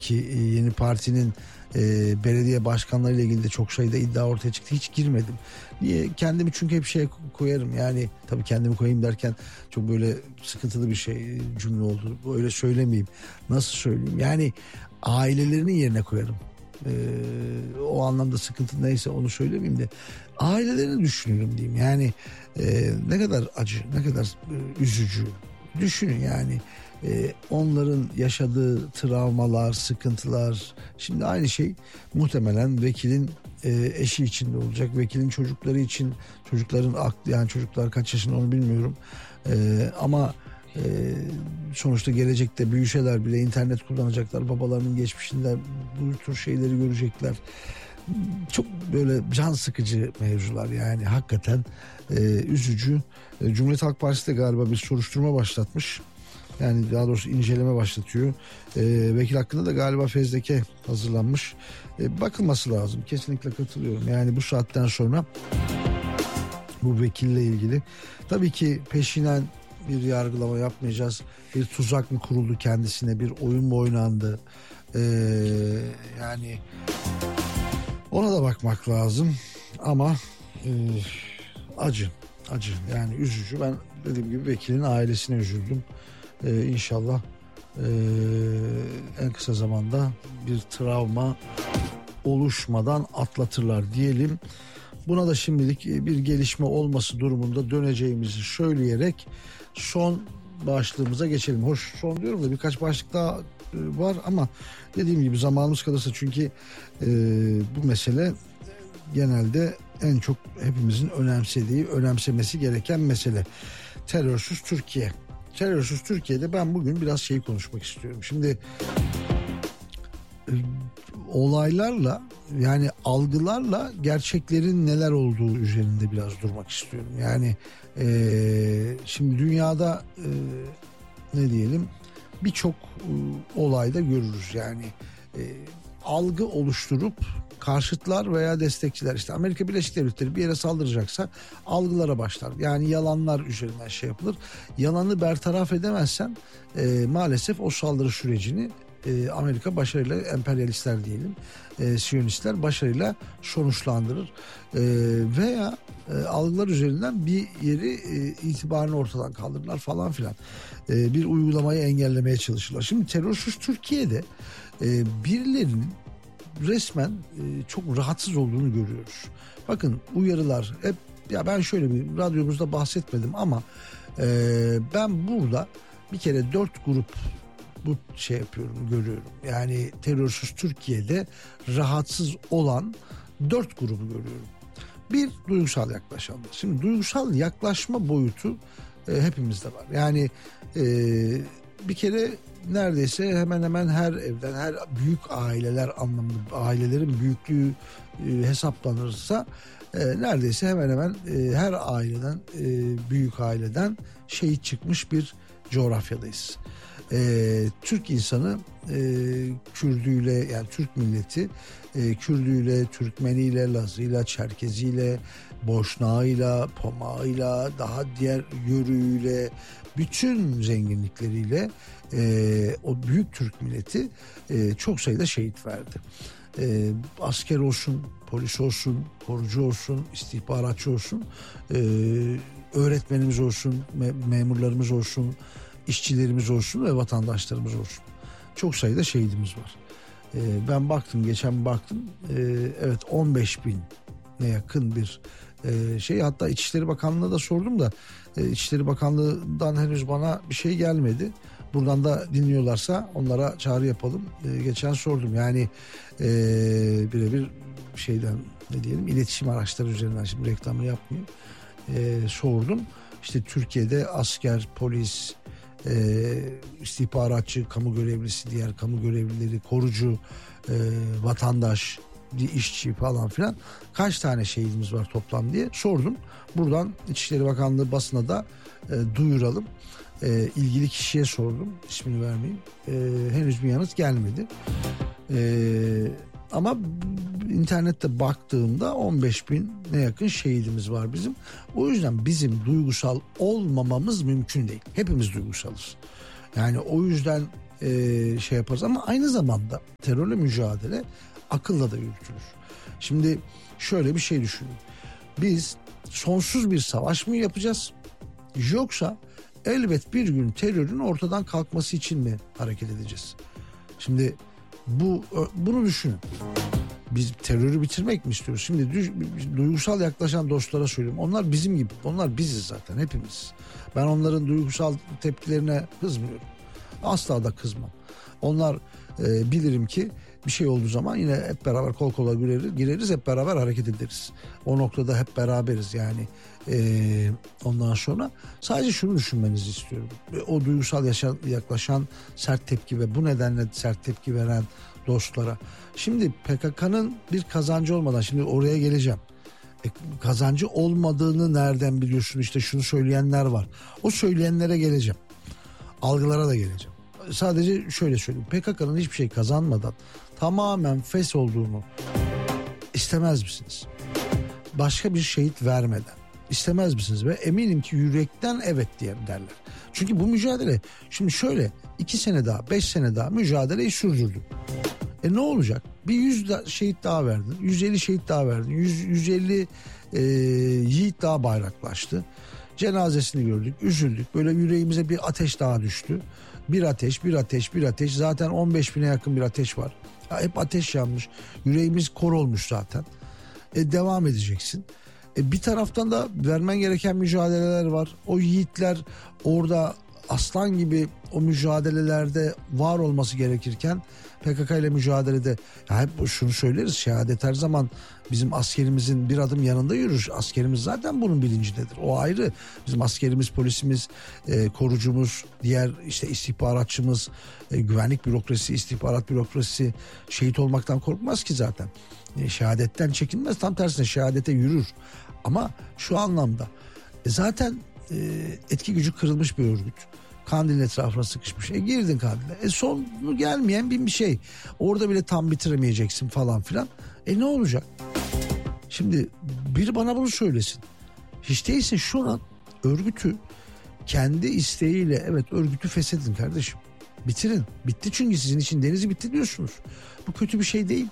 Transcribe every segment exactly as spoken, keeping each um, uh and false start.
ki yeni partinin e, belediye başkanları ile ilgili de çok sayıda iddia ortaya çıktı. Hiç girmedim. Niye? Kendimi çünkü hep şeye koyarım. Yani tabii kendimi koyayım derken çok böyle sıkıntılı bir şey cümle oldu. Öyle söylemeyeyim. Nasıl söyleyeyim? Yani ailelerinin yerine koyarım. Ee, o anlamda sıkıntı neyse onu söylemeyeyim de ailelerini düşünüyorum diyeyim. Yani e, ne kadar acı, ne kadar e, üzücü. Düşünün yani e, onların yaşadığı travmalar, sıkıntılar. Şimdi aynı şey muhtemelen vekilin e, eşi için de olacak. Vekilin çocukları için, çocukların aklı, yani çocuklar kaç yaşında onu bilmiyorum. E, ama e, sonuçta gelecekte büyüseler bile internet kullanacaklar. Babalarının geçmişinde bu tür şeyleri görecekler. Çok böyle can sıkıcı mevzular yani hakikaten e, üzücü. E, Cumhuriyet Halk Partisi de galiba bir soruşturma başlatmış. Yani daha doğrusu inceleme başlatıyor. E, vekil hakkında da galiba fezleke hazırlanmış. E, bakılması lazım. Kesinlikle katılıyorum. Yani bu saatten sonra bu vekille ilgili tabii ki peşinen bir yargılama yapmayacağız. Bir tuzak mı kuruldu kendisine, bir oyun mu oynandı? E, yani ona da bakmak lazım. Ama e, acı, acı yani üzücü. Ben dediğim gibi vekilin ailesine üzüldüm. Ee, inşallah e, en kısa zamanda bir travma oluşmadan atlatırlar diyelim. Buna da şimdilik bir gelişme olması durumunda döneceğimizi söyleyerek son başlığımıza geçelim. Hoş son diyorum da birkaç başlık daha var ama dediğim gibi zamanımız kalırsa çünkü e, bu mesele genelde en çok hepimizin önemsediği, önemsemesi gereken mesele. Terörsüz Türkiye. Terörsüz Türkiye'de ben bugün biraz şeyi konuşmak istiyorum. Şimdi e, olaylarla yani algılarla gerçeklerin neler olduğu üzerinde biraz durmak istiyorum. Yani e, şimdi dünyada e, ne diyelim birçok e, olayda görürüz. Yani e, algı oluşturup karşıtlar veya destekçiler, işte Amerika Birleşik Devletleri bir yere saldıracaksa algılara başlar. Yani yalanlar üzerinden şey yapılır. Yalanı bertaraf edemezsen e, maalesef o saldırı sürecini e, Amerika başarıyla, emperyalistler diyelim, e, Siyonistler başarıyla sonuçlandırır. E, veya e, algılar üzerinden bir yeri e, itibarını ortadan kaldırırlar falan filan. E, bir uygulamayı engellemeye çalışırlar. Şimdi terörsüz Türkiye'de e, birilerinin resmen e, çok rahatsız olduğunu görüyoruz. Bakın uyarılar hep, ya ben şöyle bir radyomuzda bahsetmedim ama e, ben burada bir kere dört grup bu şey yapıyorum, görüyorum. Yani terörsüz Türkiye'de rahatsız olan dört grubu görüyorum. Bir, duygusal yaklaşanlar. Şimdi duygusal yaklaşma boyutu e, hepimizde var. Yani e, bir kere neredeyse hemen hemen her evden, her büyük aileler anlamında, ailelerin büyüklüğü e, hesaplanırsa e, neredeyse hemen hemen e, her aileden, e, büyük aileden şehit çıkmış bir coğrafyadayız. E, Türk insanı e, Kürdüyle, yani Türk milleti e, Kürdüyle, Türkmeniyle, Lazıyla, Çerkeziyle, Boşnağıyla, Pomağıyla, daha diğer Yörüğüyle, bütün zenginlikleriyle e, o büyük Türk milleti e, çok sayıda şehit verdi. E, asker olsun, polis olsun, korucu olsun, istihbaratçı olsun, e, öğretmenimiz olsun, me- memurlarımız olsun, işçilerimiz olsun ve vatandaşlarımız olsun. Çok sayıda şehidimiz var. E, ben baktım, geçen baktım, e, evet on beş bine yakın bir e, şey, hatta İçişleri Bakanlığı'na da sordum da e, İçişleri Bakanlığı'ndan henüz bana bir şey gelmedi. Buradan da dinliyorlarsa onlara çağrı yapalım. E, geçen sordum yani e, birebir şeyden, ne diyelim, iletişim araçları üzerinden, şimdi reklamını yapmayayım, e, sordum. İşte Türkiye'de asker, polis, e, istihbaratçı, kamu görevlisi, diğer kamu görevlileri, korucu, e, vatandaş, işçi falan filan kaç tane şehidimiz var toplam diye sordum. Buradan İçişleri Bakanlığı basına da e, duyuralım. E, ilgili kişiye sordum, ismini vermeyeyim. E, henüz bir yanıt gelmedi. E, ama internette baktığımda on beş bine yakın şehidimiz var bizim. O yüzden bizim duygusal olmamamız mümkün değil. Hepimiz duygusalız. Yani o yüzden e, şey yaparız ama aynı zamanda terörle mücadele akılla da yürütülür. Şimdi şöyle bir şey düşünün. Biz sonsuz bir savaş mı yapacağız? Yoksa elbet bir gün terörün ortadan kalkması için mi hareket edeceğiz? Şimdi bu bunu düşünün. Biz terörü bitirmek mi istiyoruz? Şimdi düş, duygusal yaklaşan dostlara söylüyorum. Onlar bizim gibi. Onlar biziz zaten, hepimiz. Ben onların duygusal tepkilerine kızmıyorum. Asla da kızmam. Onlar e, bilirim ki bir şey olduğu zaman yine hep beraber kol kola gireriz, gireriz hep beraber hareket ederiz. O noktada hep beraberiz yani. E, ondan sonra sadece şunu düşünmenizi istiyorum. O duygusal yaşan, yaklaşan, sert tepki ve bu nedenle sert tepki veren dostlara. Şimdi P K K'nın bir kazancı olmadan, şimdi oraya geleceğim. E, kazancı olmadığını nereden biliyorsun? İşte şunu söyleyenler var. O söyleyenlere geleceğim. Algılara da geleceğim. Sadece şöyle söyleyeyim. P K K'nın hiçbir şey kazanmadan tamamen fes olduğunu istemez misiniz? Başka bir şehit vermeden istemez misiniz? Ve eminim ki yürekten evet diye derler. Çünkü bu mücadele, şimdi şöyle iki sene daha, beş sene daha mücadeleyi sürdürdüm. E ne olacak? Bir yüz da, şehit daha verdin. yüz elli şehit daha verdin. yüz, yüz elli e, yiğit daha bayraklaştı. Cenazesini gördük, üzüldük. Böyle yüreğimize bir ateş daha düştü. Bir ateş, bir ateş, bir ateş. Zaten on beş bine yakın bir ateş var. Ya hep ateş yanmış. Yüreğimiz kor olmuş zaten. E devam edeceksin. E bir taraftan da vermen gereken mücadeleler var. O yiğitler orada aslan gibi o mücadelelerde var olması gerekirken P K K ile mücadelede ya hep şunu söyleriz, şehadet her zaman bizim askerimizin bir adım yanında yürür. Askerimiz zaten bunun bilincindedir. O ayrı. Bizim askerimiz, polisimiz, e, korucumuz, diğer işte istihbaratçımız, e, güvenlik bürokrasisi, istihbarat bürokrasisi şehit olmaktan korkmaz ki zaten. E, şehadetten çekinmez. Tam tersine şehadete yürür. Ama şu anlamda e, zaten e, etki gücü kırılmış bir örgüt. Kandil'in etrafına sıkışmış. E girdin Kandil'e. E sonu gelmeyen bir şey. Orada bile tam bitiremeyeceksin falan filan. E ne olacak? Şimdi biri bana bunu söylesin. Hiç değilse şu an örgütü kendi isteğiyle, evet örgütü feshedin kardeşim. Bitirin. Bitti çünkü sizin için denizi bitti diyorsunuz. Bu kötü bir şey değil.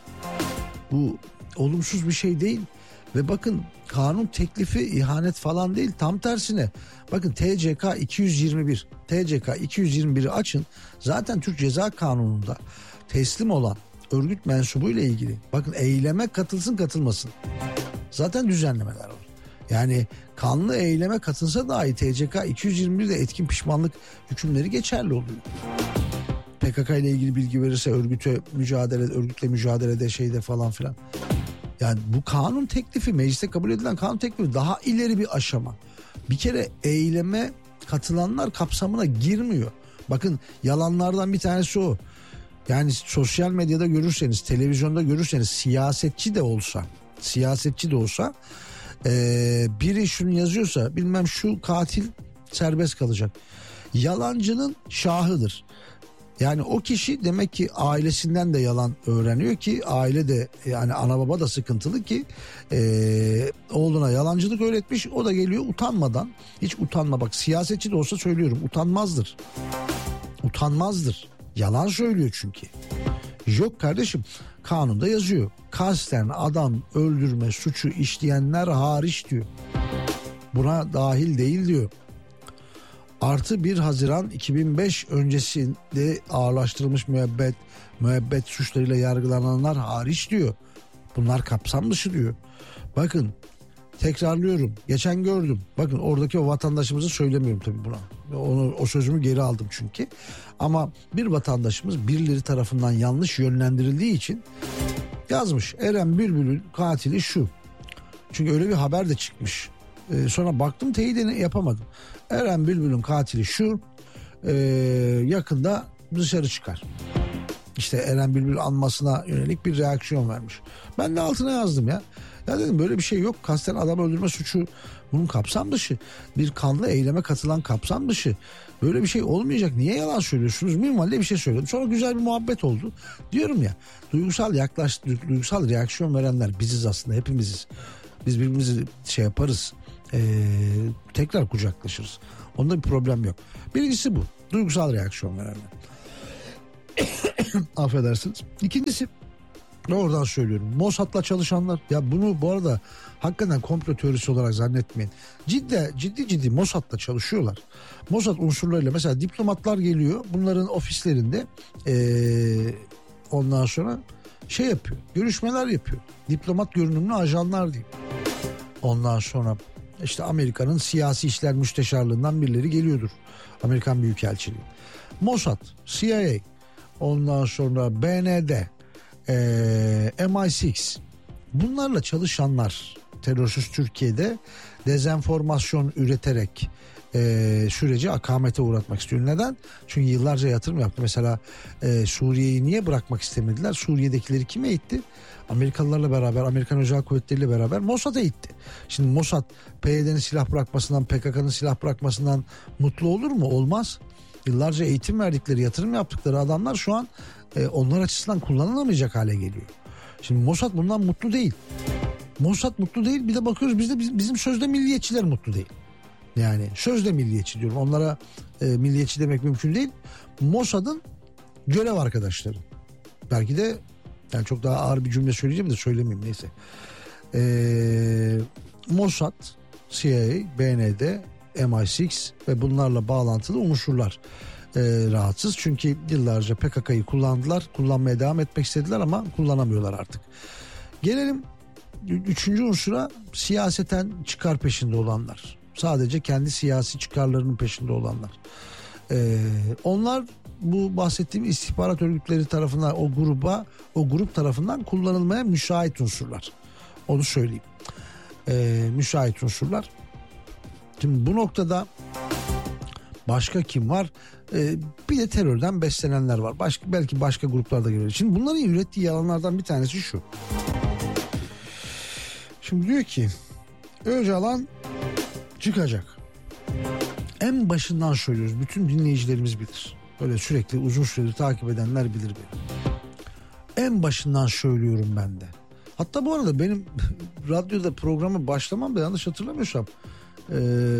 Bu olumsuz bir şey değil. Ve bakın kanun teklifi ihanet falan değil, tam tersine. Bakın T C K iki yüz yirmi bir T C K iki yüz yirmi bir'i açın. Zaten Türk Ceza Kanunu'nda teslim olan örgüt mensubu ile ilgili bakın eyleme katılsın katılmasın zaten düzenlemeler var. Yani kanlı eyleme katılsa dahi T C K iki yüz yirmi bir'de etkin pişmanlık hükümleri geçerli oluyor. P K K ile ilgili bilgi verirse örgüte mücadele, örgütle mücadelede şeyde falan filan. Yani bu kanun teklifi, mecliste kabul edilen kanun teklifi daha ileri bir aşama. Bir kere eyleme katılanlar kapsamına girmiyor. Bakın yalanlardan bir tanesi o. Yani sosyal medyada görürseniz, televizyonda görürseniz, siyasetçi de olsa, siyasetçi de olsa ee, biri şunu yazıyorsa, bilmem şu katil serbest kalacak. Yalancının şahıdır. Yani o kişi demek ki ailesinden de yalan öğreniyor ki aile de, yani ana baba da sıkıntılı ki e, oğluna yalancılık öğretmiş. O da geliyor utanmadan, hiç utanma, bak siyasetçi de olsa söylüyorum, utanmazdır. Utanmazdır. Yalan söylüyor çünkü. Yok kardeşim, kanunda yazıyor. Kasten adam öldürme suçu işleyenler hariç diyor. Buna dahil değil diyor. Artı bir Haziran iki bin beş öncesinde ağırlaştırılmış müebbet, müebbet suçlarıyla yargılananlar hariç diyor. Bunlar kapsam dışı diyor. Bakın tekrarlıyorum. Geçen gördüm. Bakın oradaki o vatandaşımızı söylemiyorum tabii buna. Onu, o sözümü geri aldım çünkü. Ama bir vatandaşımız birileri tarafından yanlış yönlendirildiği için yazmış. Eren Bülbül'ün katili şu. Çünkü öyle bir haber de çıkmış. Ee, sonra baktım teyidini yapamadım. Eren Bülbül'ün katili şu, e, yakında dışarı çıkar. İşte Eren Bülbül anmasına yönelik bir reaksiyon vermiş. Ben de altına yazdım ya. Ya dedim böyle bir şey yok. Kasten adam öldürme suçu bunun kapsam dışı. Bir kanlı eyleme katılan kapsam dışı. Böyle bir şey olmayacak. Niye yalan söylüyorsunuz? Minvalde bir şey söyledim. Sonra güzel bir muhabbet oldu. Diyorum ya, duygusal yaklaş, duygusal reaksiyon verenler biziz aslında, hepimiziz. Biz birbirimizi şey yaparız. Ee, tekrar kucaklaşırız. Onda bir problem yok. Birincisi bu. Duygusal reaksiyon verenler. Affedersiniz. İkincisi, oradan söylüyorum, Mossad'la çalışanlar, ya bunu bu arada hakikaten komplo teorisi olarak zannetmeyin. Ciddi ciddi ciddi Mossad'la çalışıyorlar. Mossad unsurlarıyla mesela diplomatlar geliyor, bunların ofislerinde ee, ondan sonra şey yapıyor, görüşmeler yapıyor. Diplomat görünümlü ajanlar diyeyim. Ondan sonra işte Amerika'nın siyasi işler müsteşarlığından birileri geliyordur. Amerikan Büyükelçiliği. Mossad, C I A, ondan sonra B N D, e, M I altı, bunlarla çalışanlar terörsüz Türkiye'de dezenformasyon üreterek e, süreci akamete uğratmak istiyor. Neden? Çünkü yıllarca yatırım yaptı. Mesela e, Suriye'yi niye bırakmak istemediler? Suriye'dekileri kime itti? Amerikalılarla beraber, Amerikan Özel Kuvvetleri ile beraber Mossad'a itti. Şimdi Mossad P Y D'nin silah bırakmasından, P K K'nın silah bırakmasından mutlu olur mu? Olmaz. Yıllarca eğitim verdikleri, yatırım yaptıkları adamlar şu an e, onlar açısından kullanılamayacak hale geliyor. Şimdi Mossad bundan mutlu değil. Mossad mutlu değil. Bir de bakıyoruz bizde bizim, bizim sözde milliyetçiler mutlu değil. Yani sözde milliyetçi diyorum. Onlara e, milliyetçi demek mümkün değil. Mossad'ın görev arkadaşları. Belki de yani çok daha ağır bir cümle söyleyeceğim de söylemeyeyim, neyse. Ee, Mossad, C I A, B N D, M I altı ve bunlarla bağlantılı unsurlar ee, rahatsız. Çünkü yıllarca P K K'yı kullandılar. Kullanmaya devam etmek istediler ama kullanamıyorlar artık. Gelelim üçüncü unsura, siyaseten çıkar peşinde olanlar. Sadece kendi siyasi çıkarlarının peşinde olanlar. Ee, onlar bu bahsettiğim istihbarat örgütleri tarafından, o gruba, o grup tarafından kullanılmaya müsait unsurlar. Onu söyleyeyim. Ee, müsait unsurlar. Şimdi bu noktada başka kim var? Ee, bir de terörden beslenenler var. Başka, belki başka gruplarda geliyor. Şimdi bunların ürettiği yalanlardan bir tanesi şu. Şimdi diyor ki Öcalan çıkacak. En başından söylüyoruz. Bütün dinleyicilerimiz bilir. Böyle sürekli uzun süredir takip edenler bilir beni. En başından söylüyorum ben de. Hatta bu arada benim radyoda programa başlamam da yanlış hatırlamıyorsam ee,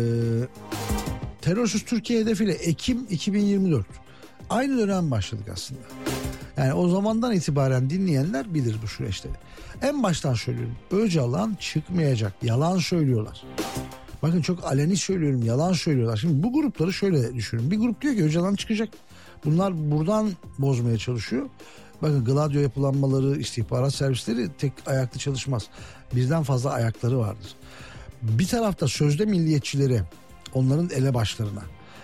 terörsüz Türkiye hedefiyle Ekim iki bin yirmi dört. Aynı dönem başladık aslında. Yani o zamandan itibaren dinleyenler bilir bu süreçte. En baştan söylüyorum. Öcalan çıkmayacak. Yalan söylüyorlar. Bakın çok aleni söylüyorum, yalan söylüyorlar. Şimdi bu grupları şöyle düşünün. Bir grup diyor ki Öcalan çıkacak. Bunlar buradan bozmaya çalışıyor. Bakın Gladio yapılanmaları, istihbarat servisleri tek ayaklı çalışmaz. Birden fazla ayakları vardır. Bir tarafta sözde milliyetçileri, onların elebaşlarına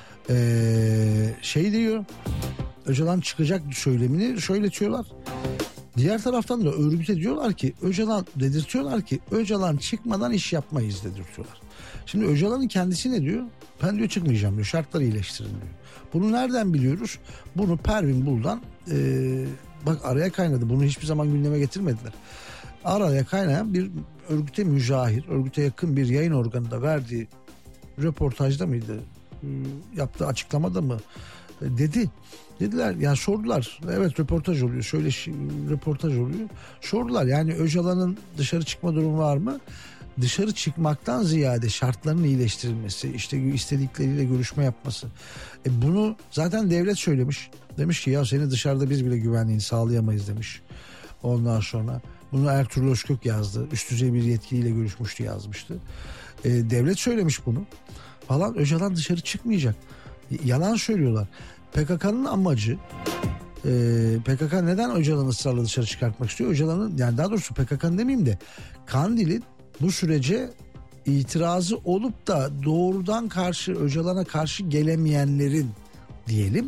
ee, şey diyor, Öcalan çıkacak söylemini söyletiyorlar. Diğer taraftan da örgüte diyorlar ki Öcalan, dedirtiyorlar ki Öcalan çıkmadan iş yapmayız dedirtiyorlar. Şimdi Öcalan'ın kendisi ne diyor? Ben diyor çıkmayacağım diyor, şartları iyileştirin diyor. Bunu nereden biliyoruz? Bunu Pervin Buldan e, bak araya kaynadı, bunu hiçbir zaman gündeme getirmediler. Araya kaynayan bir örgüte mücahir, örgüte yakın bir yayın organında verdiği röportajda mıydı? E, yaptığı açıklamada mı? E, dedi. Dediler yani, sordular. Evet röportaj oluyor. Şöyle röportaj oluyor. Sordular yani Öcalan'ın dışarı çıkma durumu var mı? Dışarı çıkmaktan ziyade şartlarının iyileştirilmesi, işte istedikleriyle görüşme yapması. E bunu zaten devlet söylemiş. Demiş ki ya seni dışarıda biz bile güvenliğini sağlayamayız demiş. Ondan sonra bunu Ertuğrul Özkök yazdı. Üst düzey bir yetkiliyle görüşmüştü, yazmıştı. E, devlet söylemiş bunu falan. Öcalan dışarı çıkmayacak. Yalan söylüyorlar. P K K'nın amacı, e, P K K neden Öcalan'ı ısrarla dışarı çıkartmak istiyor? Öcalan'ın, yani daha doğrusu P K K'nın demeyeyim de Kandil'in bu sürece itirazı olup da doğrudan karşı Öcalan'a karşı gelemeyenlerin diyelim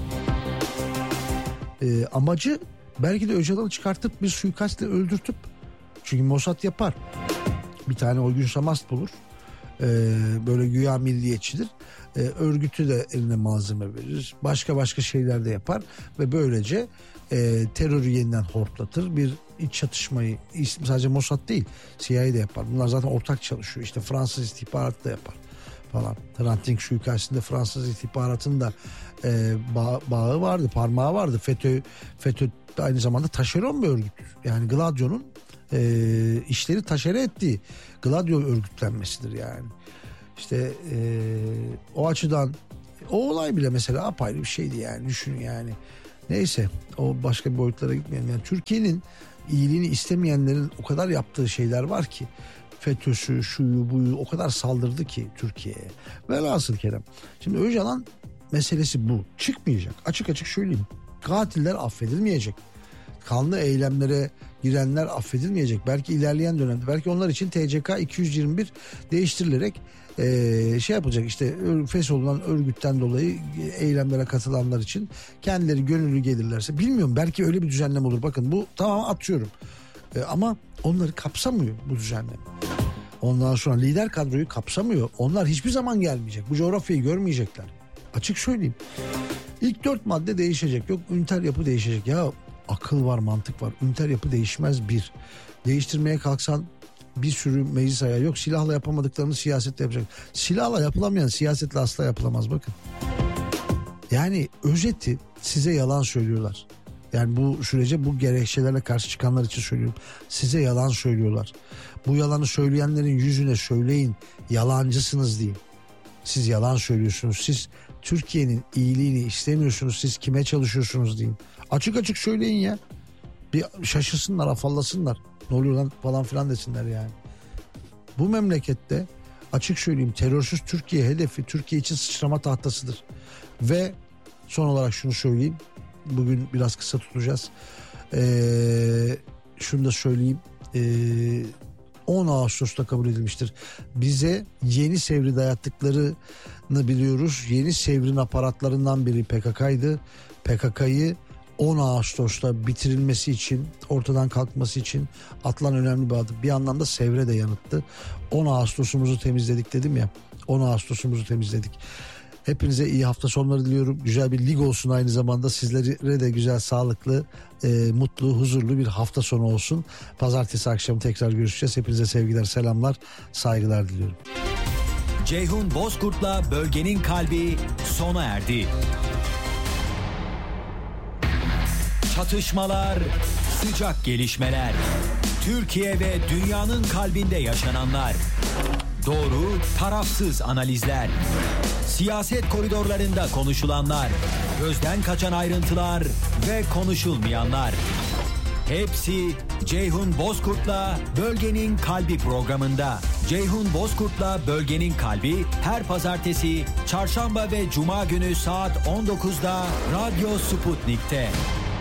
e, amacı belki de Öcalan'ı çıkartıp bir suikastle öldürtüp, çünkü Mossad yapar, bir tane Oygun Samast bulur, e, böyle güya milliyetçidir, e, örgütü de eline malzeme verir, başka başka şeyler de yapar ve böylece e, terörü yeniden hortlatır, bir iç çatışmayı, sadece Mossad değil C I A de yapar, bunlar zaten ortak çalışıyor, işte Fransız istihbaratı da yapar falan. Hrant Dink suikastinde Fransız istihbaratının da e, bağ, bağı vardı, parmağı vardı. FETÖ, FETÖ aynı zamanda taşeron bir örgüttür. Yani Gladio'nun e, işleri taşere ettiği Gladio örgütlenmesidir yani. İşte e, o açıdan o olay bile mesela apayrı bir şeydi yani, düşünün yani. Neyse, o başka bir boyutlara gitmeyelim. Yani Türkiye'nin iyiliğini istemeyenlerin o kadar yaptığı şeyler var ki, FETÖ'sü, şuyu buyu o kadar saldırdı ki Türkiye'ye. Velhasıl Kerem, şimdi Öcalan meselesi bu. Çıkmayacak. Açık açık söyleyeyim. Katiller affedilmeyecek. Kanlı eylemlere girenler affedilmeyecek. Belki ilerleyen dönemde, belki onlar için T C K iki yüz yirmi bir değiştirilerek ee, şey yapacak, işte fesholunan örgütten dolayı eylemlere katılanlar için kendileri gönüllü gelirlerse, bilmiyorum, belki öyle bir düzenleme olur. Bakın, bu tamam, atıyorum. Ee, ama onları kapsamıyor bu düzenleme. Ondan sonra lider kadroyu kapsamıyor. Onlar hiçbir zaman gelmeyecek. Bu coğrafyayı görmeyecekler. Açık söyleyeyim. İlk dört madde değişecek. Yok, üniter yapı değişecek. Ya akıl var, mantık var. Üniter yapı değişmez bir. Değiştirmeye kalksan bir sürü meclis ayağı, yok silahla yapamadıklarını siyasetle yapacak. Silahla yapılamayan siyasetle asla yapılamaz, bakın. Yani özeti, size yalan söylüyorlar. Yani bu sürece bu gerekçelerle karşı çıkanlar için söylüyorum. Size yalan söylüyorlar. Bu yalanı söyleyenlerin yüzüne söyleyin, yalancısınız deyin. Siz yalan söylüyorsunuz. Siz Türkiye'nin iyiliğini istemiyorsunuz. Siz kime çalışıyorsunuz deyin. Açık açık söyleyin ya. Bir şaşırsınlar, afallasınlar. Ne oluyor lan falan filan desinler yani. Bu memlekette açık söyleyeyim, terörsüz Türkiye hedefi Türkiye için sıçrama tahtasıdır. Ve son olarak şunu söyleyeyim. Bugün biraz kısa tutacağız. Ee, şunu da söyleyeyim. Ee, on Ağustos'ta kabul edilmiştir. Bize Yeni Sevri dayattıklarını biliyoruz. Yeni Sevri'nin aparatlarından biri P K K'ydı. P K K'yı on Ağustos'ta bitirilmesi için, ortadan kalkması için atılan önemli bir adım. Bir anlamda Sevr'e de yanıttı. on Ağustos'umuzu temizledik dedim ya. on Ağustos'umuzu temizledik. Hepinize iyi hafta sonları diliyorum. Güzel bir lig olsun aynı zamanda. Sizlere de güzel, sağlıklı, e, mutlu, huzurlu bir hafta sonu olsun. Pazartesi akşamı tekrar görüşeceğiz. Hepinize sevgiler, selamlar, saygılar diliyorum. Ceyhun Bozkurt'la Bölgenin Kalbi sona erdi. Çatışmalar, sıcak gelişmeler, Türkiye ve dünyanın kalbinde yaşananlar, doğru, tarafsız analizler, siyaset koridorlarında konuşulanlar, gözden kaçan ayrıntılar ve konuşulmayanlar. Hepsi Ceyhun Bozkurt'la Bölgenin Kalbi programında. Ceyhun Bozkurt'la Bölgenin Kalbi her pazartesi, çarşamba ve cuma günü saat on dokuzda Radyo Sputnik'te.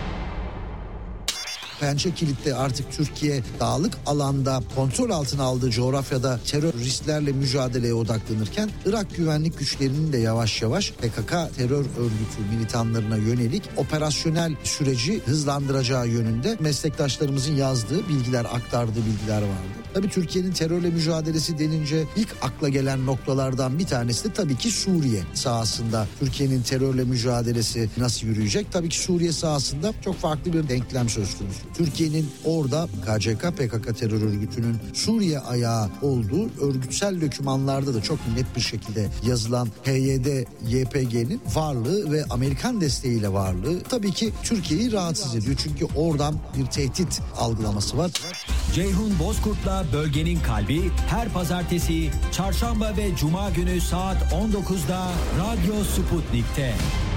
Pençe Kilit'te artık Türkiye dağlık alanda kontrol altına aldığı coğrafyada teröristlerle mücadeleye odaklanırken, Irak güvenlik güçlerinin de yavaş yavaş P K K terör örgütü militanlarına yönelik operasyonel süreci hızlandıracağı yönünde meslektaşlarımızın yazdığı bilgiler, aktardığı bilgiler vardı. Tabii Türkiye'nin terörle mücadelesi denince ilk akla gelen noktalardan bir tanesi de tabii ki Suriye sahasında Türkiye'nin terörle mücadelesi nasıl yürüyecek? Tabii ki Suriye sahasında çok farklı bir denklem söz konusu. Türkiye'nin orada K C K P K K terör örgütünün Suriye ayağı olduğu örgütsel dokümanlarda da çok net bir şekilde yazılan P Y D Y P G'nin varlığı ve Amerikan desteğiyle varlığı tabii ki Türkiye'yi rahatsız ediyor. Çünkü oradan bir tehdit algılaması var. Ceyhun Bozkurt'la Bölgenin Kalbi her pazartesi, çarşamba ve cuma günü saat on dokuzda Radyo Sputnik'te.